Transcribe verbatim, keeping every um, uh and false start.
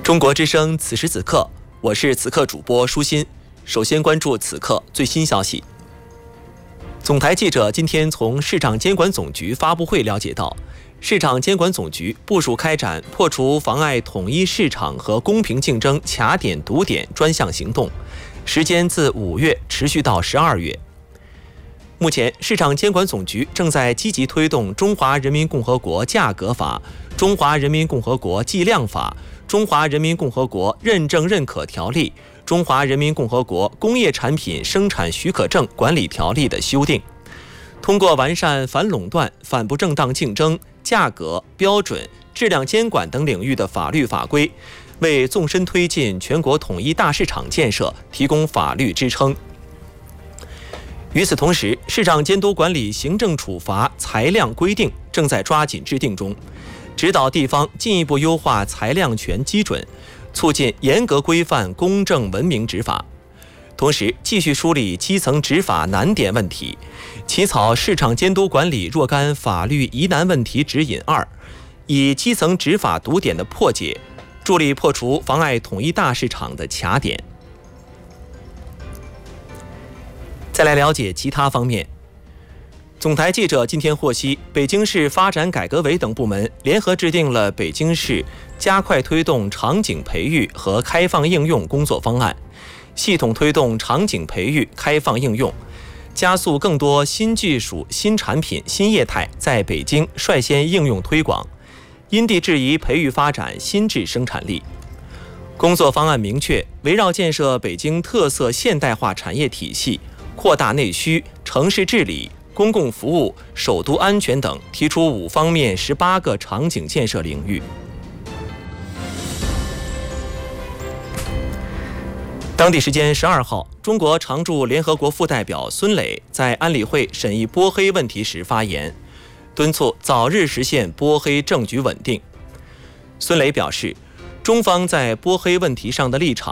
中国之声此时此刻，我是此刻主播舒心。首先关注此刻最新消息。总台记者今天从市场监管总局发布会了解到，市场监管总局部署开展破除妨碍统一市场和公平竞争卡点堵点专项行动，时间自五月持续到十二月。目前，市场监管总局正在积极推动《中华人民共和国价格法》、《中华人民共和国计量法》、《中华人民共和国认证认可条例》、《中华人民共和国工业产品生产许可证管理条例》的修订，通过完善反垄断、反不正当竞争、价格、标准、质量监管等领域的法律法规，为纵深推进全国统一大市场建设提供法律支撑。与此同时，市场监督管理行政处罚裁量规定正在抓紧制定中，指导地方进一步优化裁量权基准，促进严格规范公正文明执法。同时，继续梳理基层执法难点问题，起草市场监督管理若干法律疑难问题指引二，以基层执法堵点的破解，助力破除妨碍统一大市场的卡点。再来了解其他方面。总台记者今天获悉，北京市发展改革委等部门联合制定了北京市加快推动场景培育和开放应用工作方案，系统推动场景培育开放应用，加速更多新技术、新产品、新业态在北京率先应用推广，因地制宜培育发展新质生产力。工作方案明确，围绕建设北京特色现代化产业体系，扩大内需、城市治理、公共服务、首都安全等，提出五方面十八个场景建设领域。当地时间十二号，中国常驻联合国副代表孙磊在安理会审议波黑问题时发言，敦促早日实现波黑政局稳定。孙磊表示，中方在波黑问题上的立场